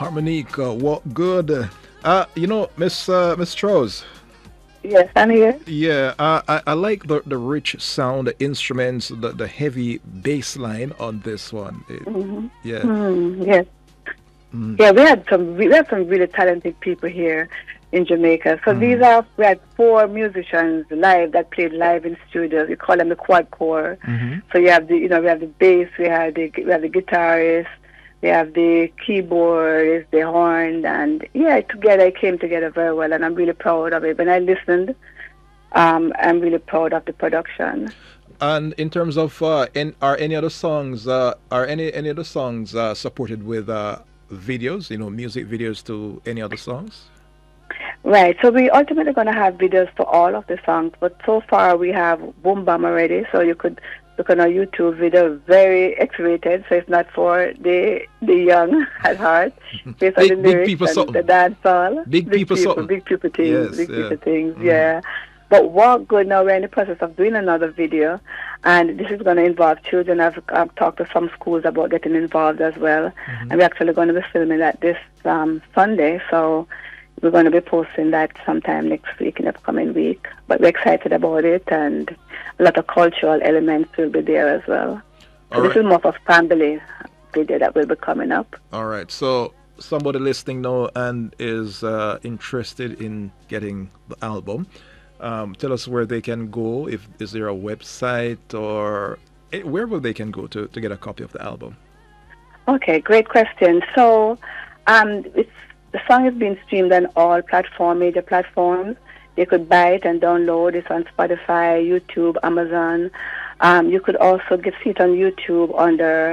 Harmonique, what good? Miss Strauss. Yes, I'm here. Yeah, I like the rich sound, the instruments, the heavy bass line on this one. Hmm. Yeah. Yes. Mm, Yeah, we had some really talented people here in Jamaica. So mm, we had four musicians live that played live in studios. We call them the quad core. mm-hmm. So you have we have the bass, we have the guitarist, we have the keyboard, the horn, and yeah, together it came together very well, and I'm really proud of it. When I listened, I'm really proud of the production. And in terms of are any other songs are any other songs supported with videos? Music videos to any other songs? Right. So we ultimately going to have videos for all of the songs, but so far we have Boom Bam already. So you could look on our YouTube video, very X-rated. So it's not for the young at heart, based on the Big lyrics people and the something. dance hall. Big people something. Yes. Big Yeah. people things. Mm, Yeah. But what good now? We're in the process of doing another video, and this is going to involve children. I've talked to some schools about getting involved as well, mm-hmm. and we're actually going to be filming that this Sunday. So we're going to be posting that sometime next week, in the upcoming week. But we're excited about it, and a lot of cultural elements will be there as well. So All this right. is more of a family video that will be coming up. All right. So somebody listening now and is interested in getting the album. Tell us where they can go. If is there a website or where will they can go to get a copy of the album? Okay, great question. So it's the song is being streamed on all major platforms. You could buy it and download it on Spotify, YouTube, Amazon. You could also see it on YouTube under